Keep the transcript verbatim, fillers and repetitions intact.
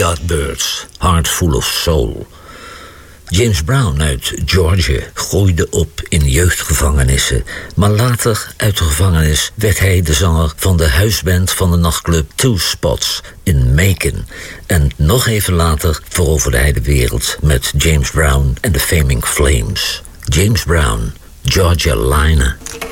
Yardbirds, Heart Full of Soul. James Brown uit Georgia groeide op in jeugdgevangenissen, maar later uit de gevangenis werd hij de zanger van de huisband van de nachtclub Two Spots in Macon. En nog even later veroverde hij de wereld met James Brown en de Flaming Flames. James Brown, Georgia Line.